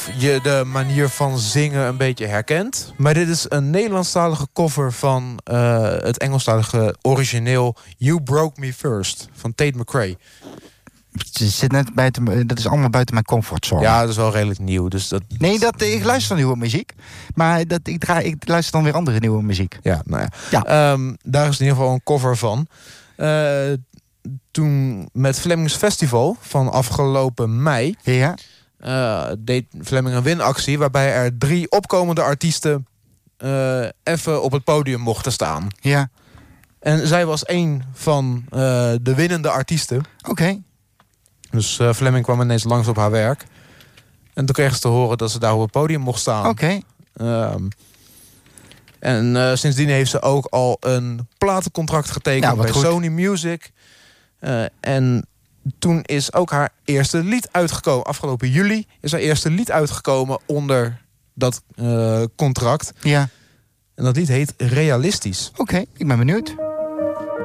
of je de manier van zingen een beetje herkent. Maar dit is een Nederlandstalige cover van het Engelstalige origineel You Broke Me First van Tate McRae. Zit net dat is allemaal buiten mijn comfortzone. Ja, dat is wel redelijk nieuw. Dus dat... Nee, ik luister nieuwe muziek. Maar ik luister dan weer andere nieuwe muziek. Ja, nou ja. Daar is in ieder geval een cover van. Toen met Flemings Festival van afgelopen mei... Ja. Deed Flemming een winactie... waarbij er 3 opkomende artiesten... even op het podium mochten staan. Ja. En zij was een van de winnende artiesten. Oké. Dus Flemming kwam ineens langs op haar werk. En toen kreeg ze te horen dat ze daar op het podium mocht staan. Oké. En sindsdien heeft ze ook al een platencontract getekend bij Sony Music. En toen is ook haar eerste lied uitgekomen. Afgelopen juli is haar eerste lied uitgekomen onder dat contract. Ja. En dat lied heet Realistisch. Oké, ik ben benieuwd.